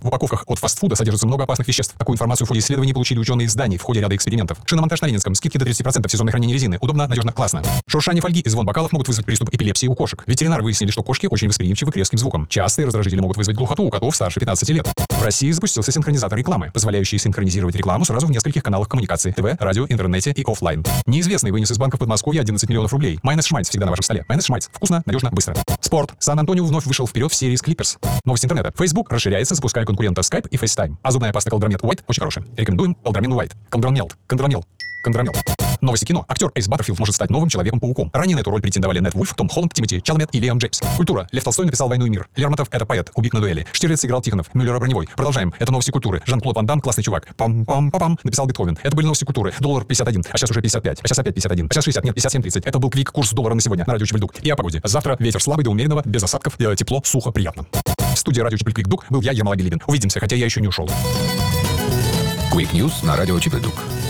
упаковках от фастфуда содержится много опасных веществ. Такую информацию в ходе исследований получили ученые из Дании в ходе ряда экспериментов. Шиномонтаж на Ленинском. Скидки до 30%. Сезонное хранение резины. Удобно, надежно, классно. Шуршание фольги и звон бокалов могут вызвать приступ эпилепсии у кошек. Ветеринары выяснили, что кошки очень восприимчивы к резким звукам. Частые раздражители могут вызвать глухоту у котов старше 15 лет. В России запустился синхронизатор рекламы, позволяющий синхронизировать рекламу сразу в нескольких каналах коммуникации: ТВ, радио, интернете и офлайн. Неизвестный вынес из банка в Подмосковье 11 миллионов рублей. Майонез Шмайц всегда на вашем столе. Майонез Шмайц. Вкусно, надежно, быстро. Спорт. Сан-Антонио вновь вышел вперед в серии с Clippers. Новость интернета. Facebook расширяется, запуская конкурента Skype и FaceTime. А зубная паста Колдромет White очень хорошая. Рекомендуем Колдромин White. Колдромел. Новости кино. Актер Эйс Баттерфилд может стать новым Человеком-пауком. Ранее на эту роль претендовали Нед Вульф, Том Холланд, Тимоти Чалмет и Лиам Джеймс. Культура. Лев Толстой написал «Войну и мир». Лермонтов — это поэт, убит на дуэли. Штирлиц играл Тихонов, Мюллера броневой. Продолжаем. Это новости культуры. Жан-Клод Ван Дам — классный чувак. Пам-пам-пам, написал Бетховен. Это были новости культуры. Доллар 51, а сейчас уже 55. А сейчас опять 51. А сейчас 60, нет, 57.30. Это был Квик, курс доллара на сегодня на радио Чебельдук. И о погоде. Завтра ветер слабый до умеренного, без осадков, тепло, сухо, приятно. В студии радио Чебельдук был я, Ермолай Билибин. Увидимся, хотя я еще не ушел. Quick News на радио Чебельдук.